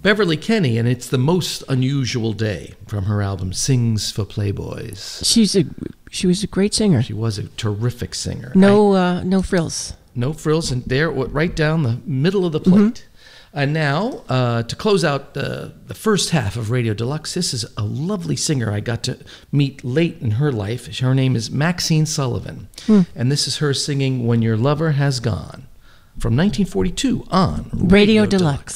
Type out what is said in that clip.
Beverly Kenny, and it's The Most Unusual Day from her album Sings for Playboys. She was a great singer. She was a terrific singer. No frills. No frills, and there, right down the middle of the plate. Mm-hmm. And now, to close out the first half of Radio Deluxe, this is a lovely singer I got to meet late in her life. Her name is Maxine Sullivan, and this is her singing When Your Lover Has Gone from 1942 on Radio Deluxe.